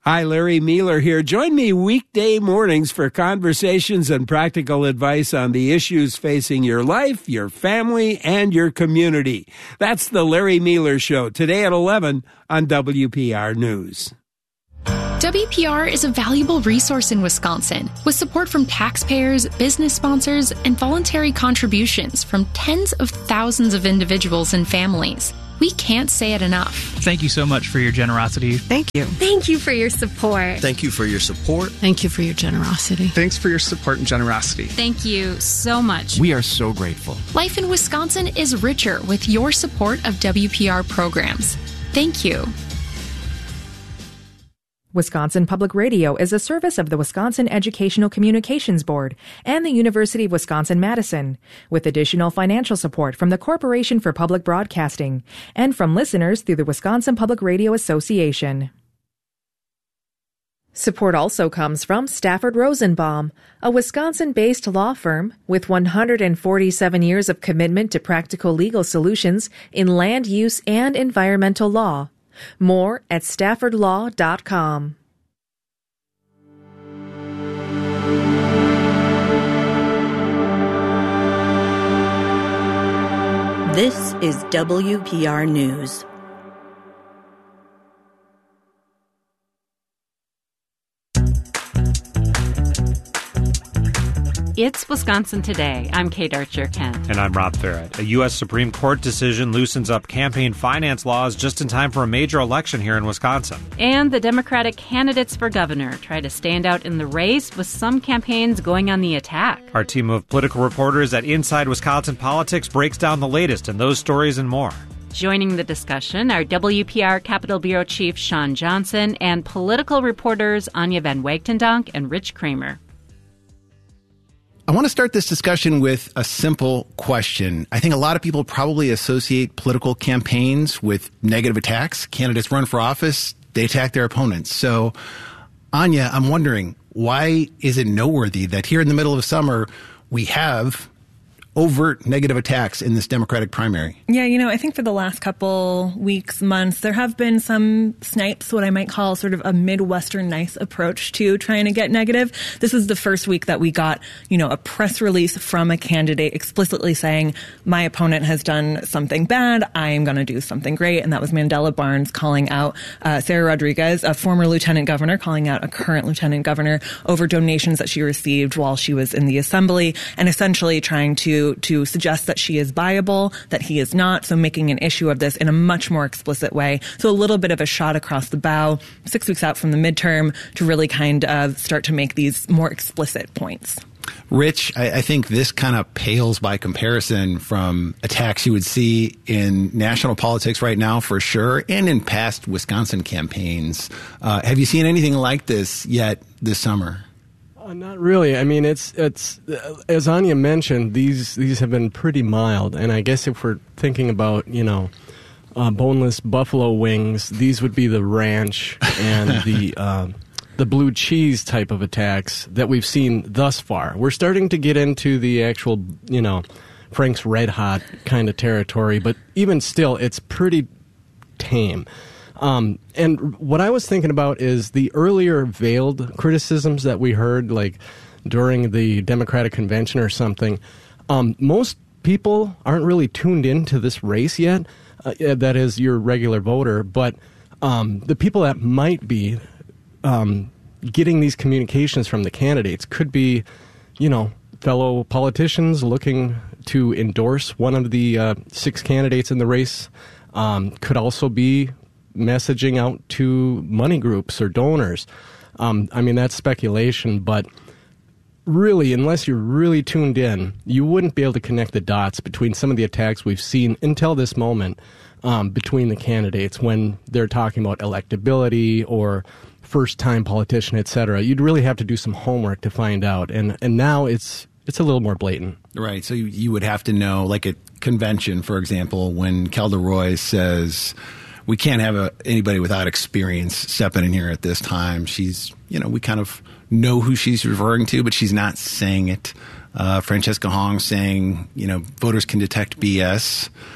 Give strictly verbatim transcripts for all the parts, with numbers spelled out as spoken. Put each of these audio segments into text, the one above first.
Hi, Larry Mueller here. Join me weekday mornings for conversations and practical advice on the issues facing your life, your family, and your community. That's the Larry Mueller Show, today at eleven on W P R News. W P R is a valuable resource in Wisconsin, with support from taxpayers, business sponsors, and voluntary contributions from tens of thousands of individuals and families. We can't say it enough. Thank you so much for your generosity. Thank you. Thank you for your support. Thank you for your support. Thank you for your generosity. Thanks for your support and generosity. Thank you so much. We are so grateful. Life in Wisconsin is richer with your support of W P R programs. Thank you. Wisconsin Public Radio is a service of the Wisconsin Educational Communications Board and the University of Wisconsin-Madison, with additional financial support from the Corporation for Public Broadcasting and from listeners through the Wisconsin Public Radio Association. Support also comes from Stafford Rosenbaum, a Wisconsin-based law firm with one hundred forty-seven years of commitment to practical legal solutions in land use and environmental law. More at stafford law dot com. This is W P R News. It's Wisconsin Today. I'm Kate Archer-Kent. And I'm Rob Farrett. A U S Supreme Court decision loosens up campaign finance laws just in time for a major election here in Wisconsin. And the Democratic candidates for governor try to stand out in the race, with some campaigns going on the attack. Our team of political reporters at Inside Wisconsin Politics breaks down the latest in those stories and more. Joining the discussion are W P R Capitol Bureau Chief Sean Johnson and political reporters Anya Van Wagtendonk and Rich Kramer. I want to start this discussion with a simple question. I think a lot of people probably associate political campaigns with negative attacks. Candidates run for office, they attack their opponents. So, Anya, I'm wondering, why is it noteworthy that here in the middle of summer we have overt negative attacks in this Democratic primary? Yeah, you know, I think for the last couple weeks, months, there have been some snipes, what I might call sort of a Midwestern nice approach to trying to get negative. This is the first week that we got, you know, a press release from a candidate explicitly saying, my opponent has done something bad, I am going to do something great. And that was Mandela Barnes calling out uh, Sarah Rodriguez, a former lieutenant governor, calling out a current lieutenant governor over donations that she received while she was in the assembly, and essentially trying to to suggest that she is viable, that he is not, so making an issue of this in a much more explicit way. So a little bit of a shot across the bow, six weeks out from the midterm, to really kind of start to make these more explicit points. Rich, I, I think this kind of pales by comparison from attacks you would see in national politics right now, for sure, and in past Wisconsin campaigns. Uh, have you seen anything like this yet this summer? Uh, not really. I mean, it's it's uh, as Anya mentioned, these these have been pretty mild, and I guess if we're thinking about, you know, uh, boneless buffalo wings, these would be the ranch and the uh, the blue cheese type of attacks that we've seen thus far. We're starting to get into the actual, you know, Frank's Red Hot kind of territory, but even still, it's pretty tame. Um, and what I was thinking about is the earlier veiled criticisms that we heard, like during the Democratic convention or something. Um, most people aren't really tuned into this race yet. Uh, that is, your regular voter. But um, the people that might be um, getting these communications from the candidates could be, you know, fellow politicians looking to endorse one of the uh, six candidates in the race. Um, could also be messaging out to money groups or donors. Um, I mean, that's speculation, but really, unless you're really tuned in, you wouldn't be able to connect the dots between some of the attacks we've seen until this moment um, between the candidates when they're talking about electability or first-time politician, et cetera. You'd really have to do some homework to find out, and and now it's it's a little more blatant. Right, so you, you would have to know, like at convention, for example, when Kelda Roy says, we can't have a, anybody without experience stepping in here at this time. She's, you know, we kind of know who she's referring to, but she's not saying it. Uh, Francesca Hong saying, you know, voters can detect B S.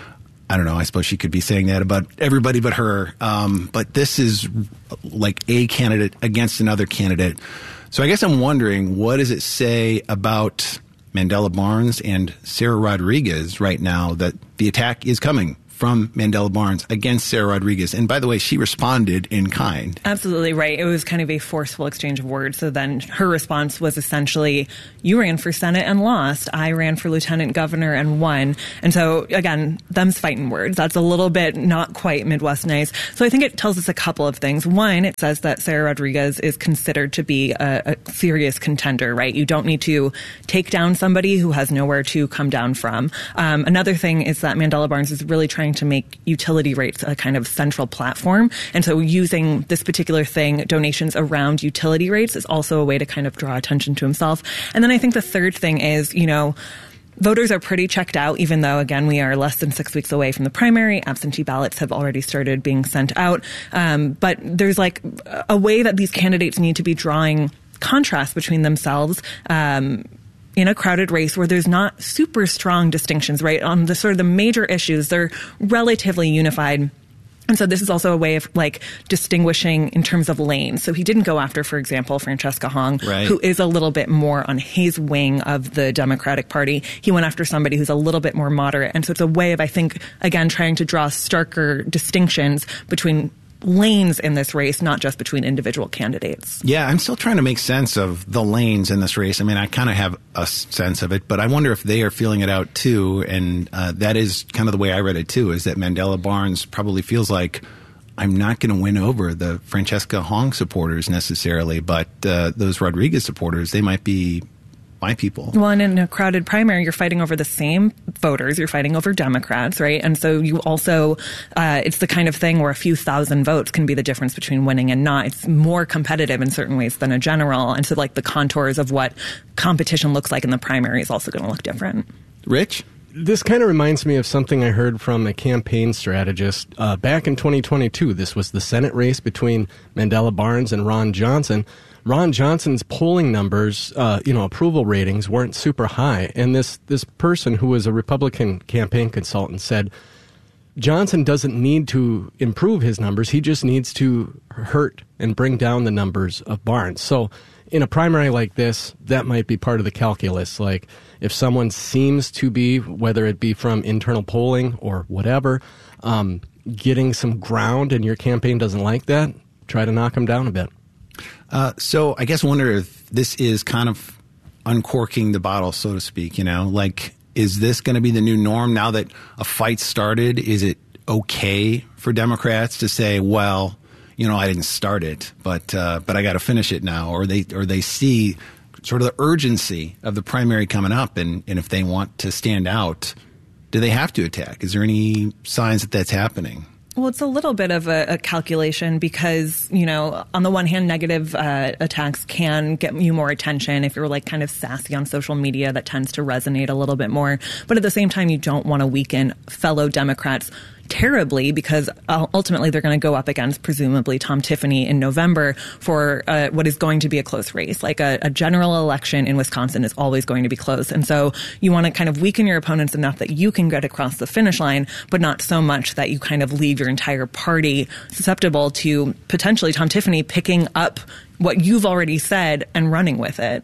I don't know. I suppose she could be saying that about everybody but her. Um, but this is like a candidate against another candidate. So I guess I'm wondering, what does it say about Mandela Barnes and Sarah Rodriguez right now that the attack is coming from Mandela Barnes against Sarah Rodriguez? And by the way, she responded in kind. Absolutely right. It was kind of a forceful exchange of words. So then her response was essentially, you ran for Senate and lost. I ran for lieutenant governor and won. And so, again, them's fighting words. That's a little bit not quite Midwest nice. So I think it tells us a couple of things. One, it says that Sarah Rodriguez is considered to be a, a serious contender, right? You don't need to take down somebody who has nowhere to come down from. Um, another thing is that Mandela Barnes is really trying to make utility rates a kind of central platform. And so using this particular thing, donations around utility rates, is also a way to kind of draw attention to himself. And then I think the third thing is, you know, voters are pretty checked out, even though, again, we are less than six weeks away from the primary. Absentee ballots have already started being sent out. Um, but there's like a way that these candidates need to be drawing contrast between themselves, um, in a crowded race where there's not super strong distinctions, right? On the sort of the major issues, they're relatively unified. And so this is also a way of like distinguishing in terms of lanes. So he didn't go after, for example, Francesca Hong, right, who is a little bit more on his wing of the Democratic Party. He went after somebody who's a little bit more moderate. And so it's a way of, I think, again, trying to draw starker distinctions between lanes in this race, not just between individual candidates. Yeah, I'm still trying to make sense of the lanes in this race. I mean, I kind of have a sense of it, but I wonder if they are feeling it out too. And uh, that is kind of the way I read it too, is that Mandela Barnes probably feels like, I'm not going to win over the Francesca Hong supporters necessarily, but uh, those Rodriguez supporters, they might be my people. Well, and in a crowded primary, you're fighting over the same voters. You're fighting over Democrats, right? And so you also, uh, it's the kind of thing where a few thousand votes can be the difference between winning and not. It's more competitive in certain ways than a general. And so like the contours of what competition looks like in the primary is also going to look different. Rich? This kind of reminds me of something I heard from a campaign strategist uh, back in twenty twenty-two. This was the Senate race between Mandela Barnes and Ron Johnson. Ron Johnson's polling numbers, uh, you know, approval ratings weren't super high. And this, this person who was a Republican campaign consultant said, Johnson doesn't need to improve his numbers. He just needs to hurt and bring down the numbers of Barnes. So in a primary like this, that might be part of the calculus. Like if someone seems to be, whether it be from internal polling or whatever, um, getting some ground and your campaign doesn't like that, try to knock them down a bit. Uh, so I guess I wonder if this is kind of uncorking the bottle, so to speak, you know, like, is this going to be the new norm now that a fight started? Is it okay for Democrats to say, well, you know, I didn't start it, but uh, but I got to finish it now, or they or they see sort of the urgency of the primary coming up, and, and if they want to stand out, do they have to attack? Is there any signs that that's happening? Well, it's a little bit of a, a calculation because, you know, on the one hand, negative uh, attacks can get you more attention. If you're like kind of sassy on social media, that tends to resonate a little bit more. But at the same time, you don't want to weaken fellow Democrats terribly because uh, ultimately they're going to go up against presumably Tom Tiffany in November for uh, what is going to be a close race. Like a, a general election in Wisconsin is always going to be close. And so you want to kind of weaken your opponents enough that you can get across the finish line, but not so much that you kind of leave your entire party susceptible to potentially Tom Tiffany picking up what you've already said and running with it.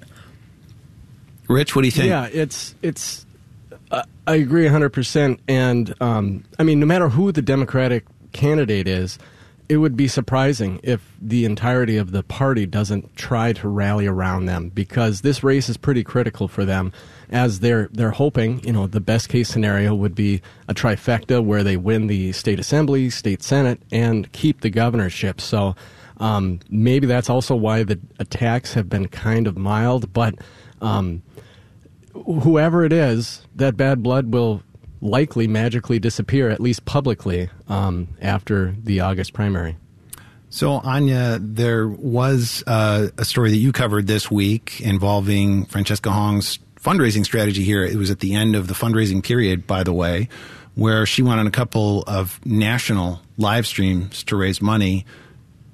Rich, what do you think? Yeah, it's it's Uh, I agree one hundred percent. And, um, I mean, no matter who the Democratic candidate is, it would be surprising if the entirety of the party doesn't try to rally around them, because this race is pretty critical for them, as they're they're hoping, you know, the best case scenario would be a trifecta where they win the state assembly, state senate, and keep the governorship. So um, maybe that's also why the attacks have been kind of mild, but um, whoever it is, that bad blood will likely magically disappear, at least publicly, um, after the August primary. So, Anya, there was uh, a story that you covered this week involving Francesca Hong's fundraising strategy here. It was at the end of the fundraising period, by the way, where she went on a couple of national live streams to raise money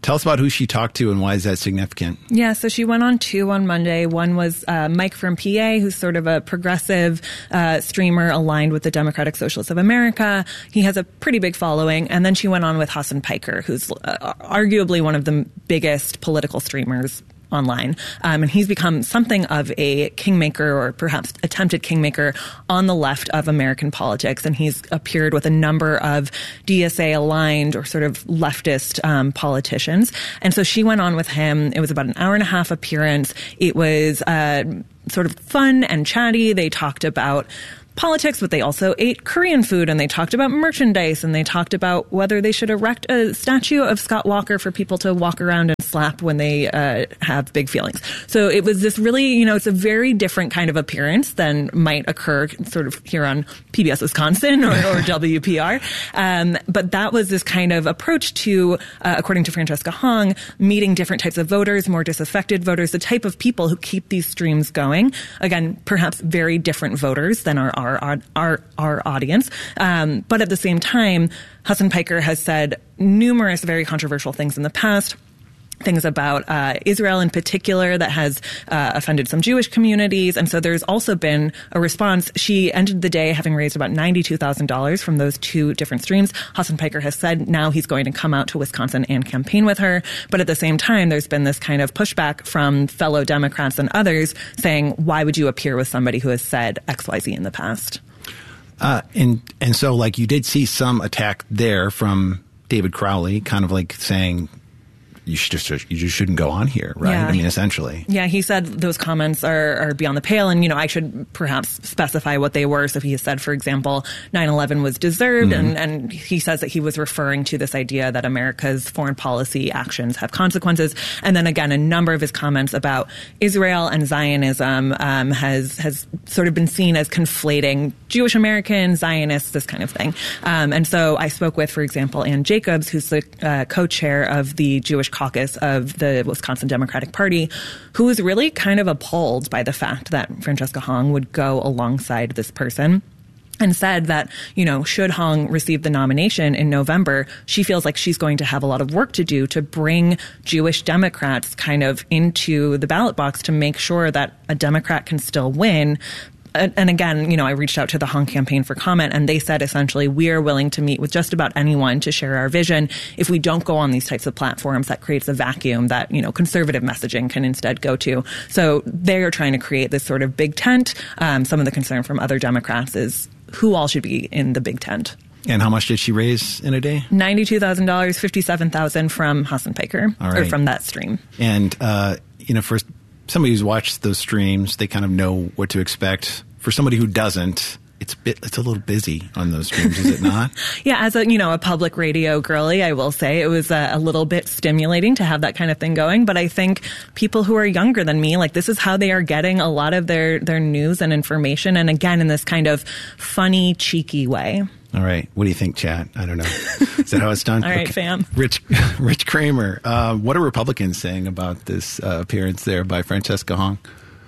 Tell us about who she talked to and why is that significant? Yeah, so she went on two on Monday. One was uh, Mike from P A, who's sort of a progressive uh, streamer aligned with the Democratic Socialists of America. He has a pretty big following. And then she went on with Hasan Piker, who's uh, arguably one of the biggest political streamers online. Um, and he's become something of a kingmaker, or perhaps attempted kingmaker, on the left of American politics. And he's appeared with a number of D S A-aligned or sort of leftist um, politicians. And so she went on with him. It was about an hour and a half appearance. It was uh, sort of fun and chatty. They talked about politics, but they also ate Korean food, and they talked about merchandise, and they talked about whether they should erect a statue of Scott Walker for people to walk around and slap when they uh, have big feelings. So it was this really, you know, it's a very different kind of appearance than might occur sort of here on P B S Wisconsin or, or W P R. Um, but that was this kind of approach to, uh, according to Francesca Hong, meeting different types of voters, more disaffected voters, the type of people who keep these streams going. Again, perhaps very different voters than our Our, our our audience. Um, but at the same time, Hasan Piker has said numerous very controversial things in the past. Things about uh, Israel in particular that has uh, offended some Jewish communities. And so there's also been a response. She ended the day having raised about ninety-two thousand dollars from those two different streams. Hasan Piker has said now he's going to come out to Wisconsin and campaign with her. But at the same time, there's been this kind of pushback from fellow Democrats and others saying, why would you appear with somebody who has said X Y Z in the past? Uh, and, and so, like, you did see some attack there from David Crowley, kind of like saying, You should just you just shouldn't go on here, right? Yeah. I mean, essentially. Yeah, he said those comments are, are beyond the pale, and you know I should perhaps specify what they were. So he said, for example, nine eleven was deserved, mm-hmm. and, and he says that he was referring to this idea that America's foreign policy actions have consequences. And then again, a number of his comments about Israel and Zionism um, has has sort of been seen as conflating Jewish Americans, Zionists, this kind of thing. Um, and so I spoke with, for example, Ann Jacobs, who's the uh, co-chair of the Jewish caucus of the Wisconsin Democratic Party, who was really kind of appalled by the fact that Francesca Hong would go alongside this person, and said that, you know, should Hong receive the nomination in November, she feels like she's going to have a lot of work to do to bring Jewish Democrats kind of into the ballot box to make sure that a Democrat can still win. And again, you know, I reached out to the Hong campaign for comment, and they said essentially we are willing to meet with just about anyone to share our vision. If we don't go on these types of platforms, that creates a vacuum that, you know, conservative messaging can instead go to. So they are trying to create this sort of big tent. Um, some of the concern from other Democrats is who all should be in the big tent. And how much did she raise in a day? ninety-two thousand dollars, fifty-seven thousand dollars from Hasan Piker, all right. or from that stream. And, uh, you know, for somebody who's watched those streams, they kind of know what to expect. For somebody who doesn't, it's a bit, it's a little busy on those streams, is it not? Yeah, as a, you know, a public radio girly, I will say it was a, a little bit stimulating to have that kind of thing going. But I think people who are younger than me, like, this is how they are getting a lot of their, their news and information. And again, in this kind of funny, cheeky way. All right. What do you think, chat? I don't know. Is that how it's done? All right, okay. fam. Rich, Rich Kramer, uh, what are Republicans saying about this uh, appearance there by Francesca Hong?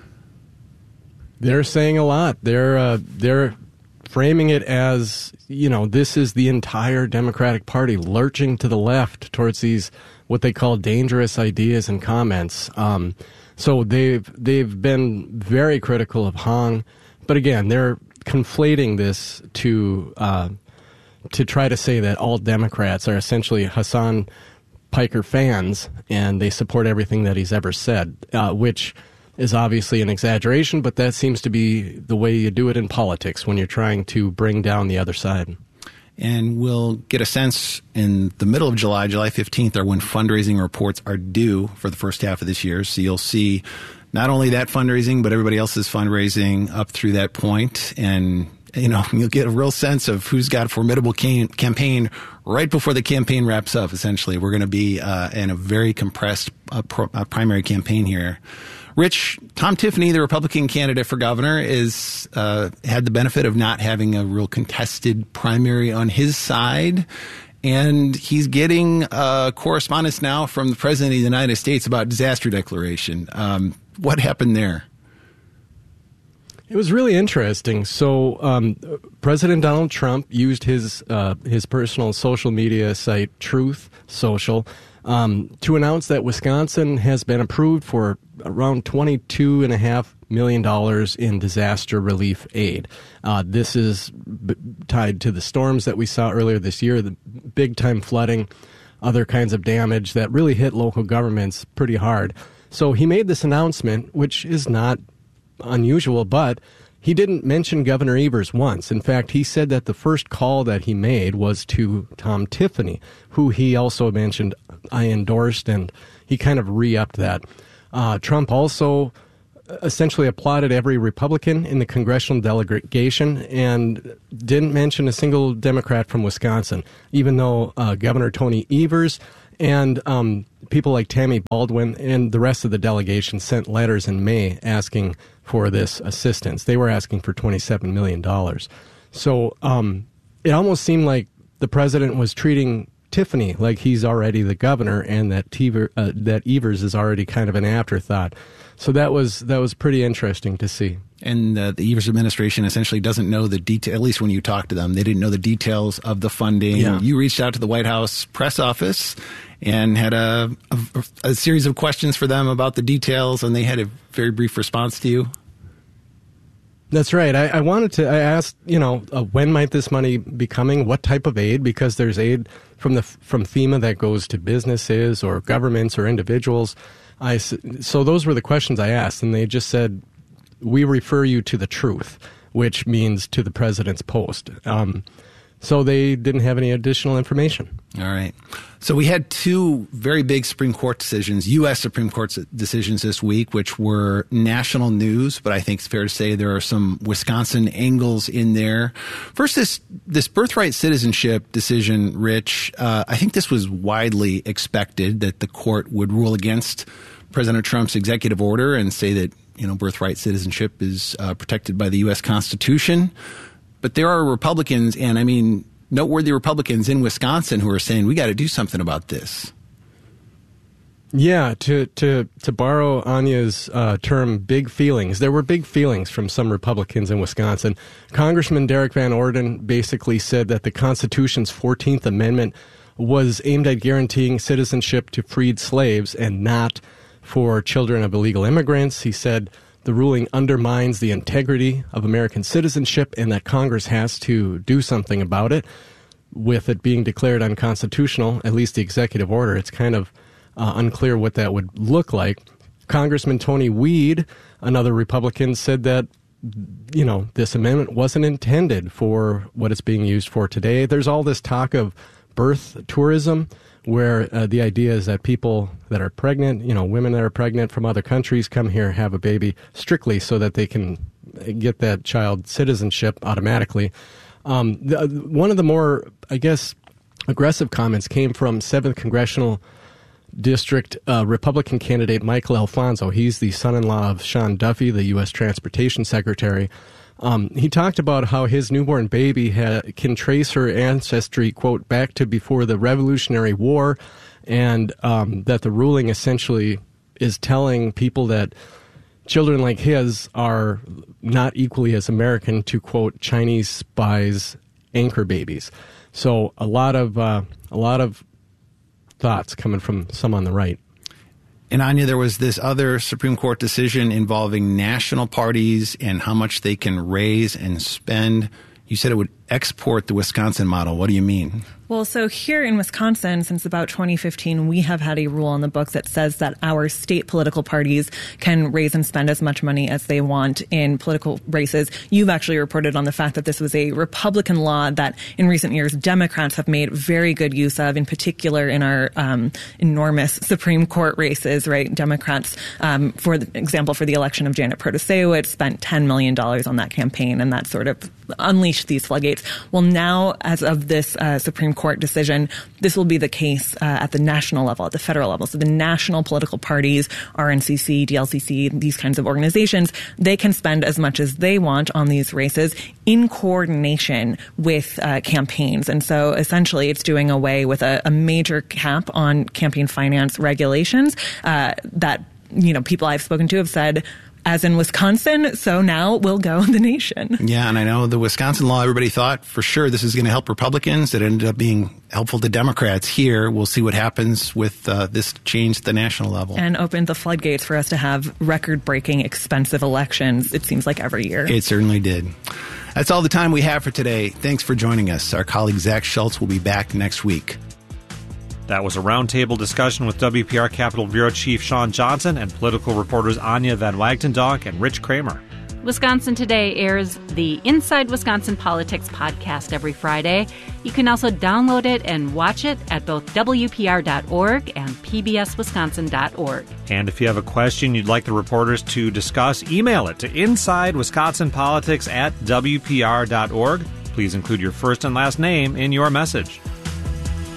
They're saying a lot. They're uh, they're framing it as, you know, this is the entire Democratic Party lurching to the left towards these what they call dangerous ideas and comments. Um, so they've they've been very critical of Hong, but again, they're conflating this to uh, to try to say that all Democrats are essentially Hasan Piker fans and they support everything that he's ever said, uh, which is obviously an exaggeration, but that seems to be the way you do it in politics when you're trying to bring down the other side. And we'll get a sense in the middle of July, July fifteenth, are when fundraising reports are due for the first half of this year. So you'll see not only that fundraising, but everybody else's fundraising up through that point. And, you know, you'll get a real sense of who's got a formidable cam- campaign right before the campaign wraps up, essentially. We're going to be uh, in a very compressed uh, pro- uh, primary campaign here. Rich, Tom Tiffany, the Republican candidate for governor, is uh, had the benefit of not having a real contested primary on his side. And he's getting uh, correspondence now from the President of the United States about disaster declaration. Um, what happened there? It was really interesting. So um, President Donald Trump used his uh, his personal social media site, Truth Social, um, to announce that Wisconsin has been approved for around twenty-two point five million dollars in disaster relief aid. Uh, this is b- tied to the storms that we saw earlier this year, the big-time flooding, other kinds of damage that really hit local governments pretty hard. So he made this announcement, which is not unusual, but he didn't mention Governor Evers once. In fact, he said that the first call that he made was to Tom Tiffany, who he also mentioned I endorsed, and he kind of re-upped that. Uh, Trump also essentially applauded every Republican in the congressional delegation and didn't mention a single Democrat from Wisconsin, even though uh, Governor Tony Evers and um, people like Tammy Baldwin and the rest of the delegation sent letters in May asking for this assistance. They were asking for twenty-seven million dollars. So um, it almost seemed like the president was treating Tiffany like he's already the governor and that Tever, uh, that Evers is already kind of an afterthought. So that was that was pretty interesting to see. And uh, the Evers administration essentially doesn't know the detail, at least when you talk to them. They didn't know the details of the funding. Yeah. You reached out to the White House press office and had a, a, a series of questions for them about the details, and they had a very brief response to you. That's right. I, I wanted to, I asked, you know, uh, when might this money be coming? What type of aid? Because there's aid from the from FEMA that goes to businesses or governments or individuals. I, so those were the questions I asked, and they just said, we refer you to the truth, which means to the president's post. Um, so they didn't have any additional information. All right. So we had two very big Supreme Court decisions, U S Supreme Court decisions this week, which were national news, but I think it's fair to say there are some Wisconsin angles in there. First, this this birthright citizenship decision, Rich, uh, I think this was widely expected that the court would rule against President Trump's executive order and say that, you know, birthright citizenship is uh, protected by the U S Constitution. But there are Republicans, and I mean, noteworthy Republicans in Wisconsin who are saying, we got to do something about this. Yeah, to to to borrow Anya's uh, term, big feelings. There were big feelings from some Republicans in Wisconsin. Congressman Derek Van Orden basically said that the Constitution's fourteenth Amendment was aimed at guaranteeing citizenship to freed slaves and not for children of illegal immigrants. He said the ruling undermines the integrity of American citizenship and that Congress has to do something about it. With it being declared unconstitutional, at least the executive order, it's kind of uh, unclear what that would look like. Congressman Tony Weed, another Republican, said that, you know, this amendment wasn't intended for what it's being used for today. There's all this talk of birth tourism, where uh, the idea is that people that are pregnant, you know, women that are pregnant from other countries come here, have a baby strictly so that they can get that child citizenship automatically. Um, the, one of the more, I guess, aggressive comments came from seventh Congressional District uh, Republican candidate Michael Alfonso. He's the son-in-law of Sean Duffy, the U S Transportation Secretary. Um, he talked about how his newborn baby ha- can trace her ancestry, quote, back to before the Revolutionary War, and um, that the ruling essentially is telling people that children like his are not equally as American to, quote, Chinese spies' anchor babies. So a lot of uh, a lot of thoughts coming from some on the right. And Anya, there was this other Supreme Court decision involving national parties and how much they can raise and spend. You said it would export the Wisconsin model. What do you mean? Well, so here in Wisconsin, since about twenty fifteen, we have had a rule on the books that says that our state political parties can raise and spend as much money as they want in political races. You've actually reported on the fact that this was a Republican law that in recent years Democrats have made very good use of, in particular in our um, enormous Supreme Court races, right? Democrats, um, for example, for the election of Janet Protasiewicz, spent ten million dollars on that campaign, and that sort of unleashed these floodgates. Well, now, as of this uh, Supreme Court decision, this will be the case uh, at the national level, at the federal level. So the national political parties, R N C C, D L C C, these kinds of organizations, they can spend as much as they want on these races in coordination with uh, campaigns. And so essentially it's doing away with a, a major cap on campaign finance regulations uh, that, you know, people I've spoken to have said, as in Wisconsin, so now will go the nation. Yeah, and I know the Wisconsin law, everybody thought for sure this is going to help Republicans. It ended up being helpful to Democrats here. We'll see what happens with uh, this change at the national level. And opened the floodgates for us to have record-breaking expensive elections, it seems like every year. It certainly did. That's all the time we have for today. Thanks for joining us. Our colleague Zach Schultz will be back next week. That was a roundtable discussion with W P R Capitol Bureau Chief Shawn Johnson and political reporters Anya Van Wagtendonk and Rich Kramer. Wisconsin Today airs the Inside Wisconsin Politics podcast every Friday. You can also download it and watch it at both W P R dot org and P B S Wisconsin dot org. And if you have a question you'd like the reporters to discuss, email it to Inside Wisconsin Politics at W P R dot org. Please include your first and last name in your message.